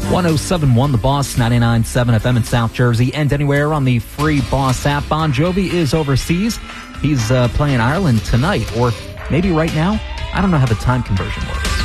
107.1 The Boss, 99.7 FM in South Jersey, and anywhere on the free Boss app. Bon Jovi is overseas. He's playing Ireland tonight, or maybe right now. I don't know how the time conversion works.